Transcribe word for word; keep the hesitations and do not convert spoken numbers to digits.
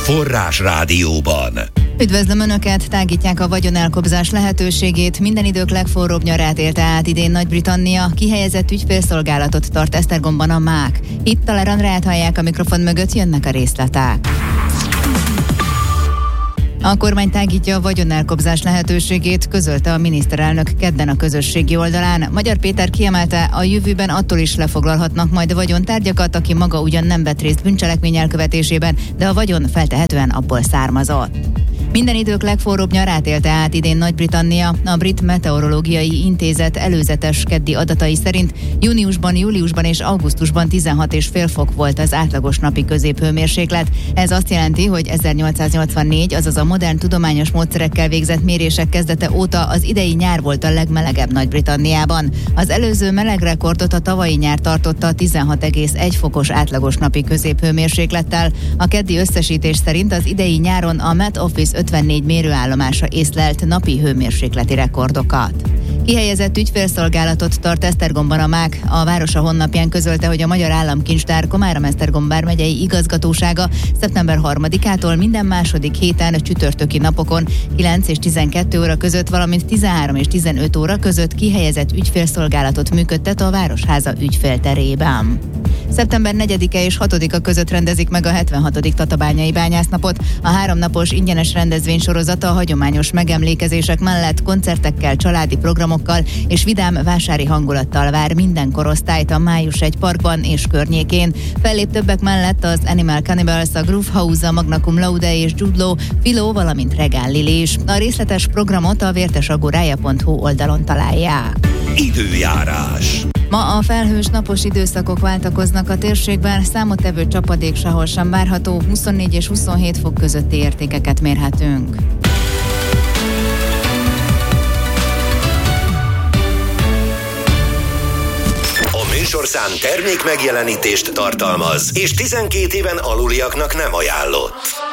Forrás Rádióban. Üdvözlöm Önöket, tágítják a vagyonelkobzás lehetőségét. Minden idők legforróbb nyarát élte át idén Nagy-Britannia. Kihelyezett ügyfélszolgálatot tart Esztergomban a mák. Itt Taler Andrát hallják, a mikrofon mögött, jönnek a részletek. A kormány tágítja a vagyonelkobzás lehetőségét, közölte a miniszterelnök kedden a közösségi oldalán. Magyar Péter kiemelte, a jövőben attól is lefoglalhatnak majd a vagyontárgyakat, aki maga ugyan nem vett részt bűncselekmény elkövetésében, de a vagyon feltehetően abból származott. Minden idők legforróbb nyarát élte át idén Nagy-Britannia. A Brit Meteorológiai Intézet előzetes keddi adatai szerint júniusban, júliusban és augusztusban tizenhat egész öt fok volt az átlagos napi középhőmérséklet. Ez azt jelenti, hogy ezernyolcszáznyolcvannégy, azaz a modern tudományos módszerekkel végzett mérések kezdete óta az idei nyár volt a legmelegebb Nagy-Britanniában. Az előző melegrekordot a tavalyi nyár tartotta tizenhat egész egy fokos átlagos napi középhőmérséklettel. A keddi összesítés szerint az idei nyáron a Met Office ötvennégy mérőállomása észlelt napi hőmérsékleti rekordokat. Kihelyezett ügyfélszolgálatot tart Esztergomban a mák. A városa honlapján közölte, hogy a Magyar Államkincstár Komárom-Esztergom vármegyei igazgatósága szeptember harmadikától minden második héten csütörtöki napokon kilenc és tizenkettő óra között, valamint tizenhárom és tizenöt óra között kihelyezett ügyfélszolgálatot működtet a Városháza ügyfélterében. szeptember negyedike és hatodika között rendezik meg a hetvenhatodik tatabányai bányásznapot. A háromnapos ingyenes rendezvénysorozata a hagyományos megemlékezések mellett koncertekkel, családi programokkal és vidám vásári hangulattal vár minden korosztályt a Május egy parkban és környékén. Fellép többek mellett az Animal Cannibals, a Groove House, a Magna Cum Laude és Jude Law, Filó, valamint Regál Lili is. A részletes programot a vértesagorája pont hu oldalon találják. Időjárás. Ma a felhős napos időszakok váltakoznak a térségben, számottevő csapadék sehol sem várható, huszonnégy és huszonhét fok közötti értékeket mérhetünk. A műsorszám termék megjelenítést tartalmaz, és tizenkét éven aluliaknak nem ajánlott.